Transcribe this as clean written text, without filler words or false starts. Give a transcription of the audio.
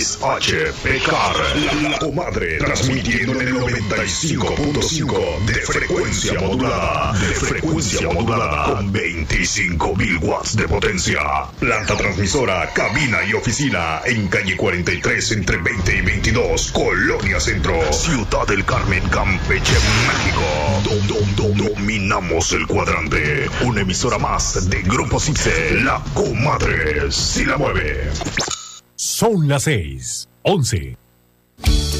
H. Pecar, la comadre, transmitiendo en el 95.5 de frecuencia modulada. Con 25.000 watts de potencia. Planta transmisora, cabina y oficina en calle 43 entre 20 y 22, Colonia Centro, Ciudad del Carmen, Campeche, México. Dominamos el cuadrante. Una emisora más de Grupo Cipse, la comadre, si la mueve. Son las 6:11.